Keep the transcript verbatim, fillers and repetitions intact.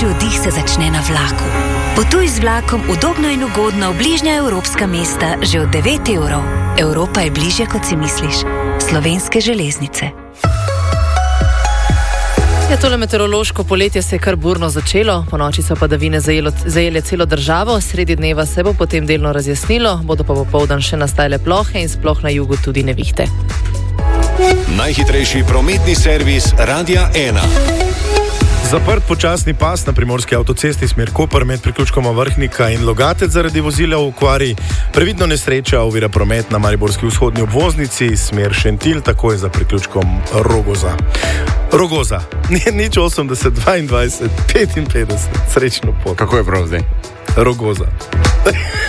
Najboljši oddih se začne na vlaku. Potuj z vlakom udobno in ugodno v bližnja evropska mesta že od devet evrov. Evropa je bližje, kot si misliš. Slovenske železnice. Ja, tole meteorološko poletje se je kar burno začelo, po noči so padavine zajelo, zajele celo državo, sredi dneva se bo potem delno razjasnilo, bodo pa popoldan še nastajale plohe in sploh na jugu tudi nevihte. Najhitrejši prometni servis Radia ena. Zaprt počasni pas na primorski avtocesti smer Koper med priključkoma Vrhnika in Logatec zaradi vozila v okvari. Previdno nesreča ovira promet na mariborski vzhodni obvoznici smer Šentilj, takoj za priključkom Rogoza. Rogoza. Nič osemdeset, dvaindvajset, petinpetdeset. Srečno pot. Kako je prav zdaj? Rogoza.